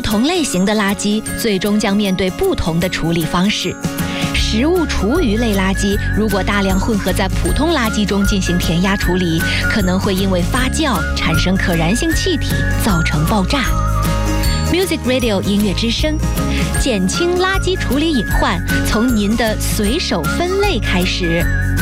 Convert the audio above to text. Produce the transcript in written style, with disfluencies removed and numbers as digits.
同类型的垃圾最终将面对不同的处理方式。食物厨余类垃圾如果大量混合在普通垃圾中进行填压处理，可能会因为发酵产生可燃性气体，造成爆炸。Music Radio 音乐之声，减轻垃圾处理隐患，从您的随手分类开始。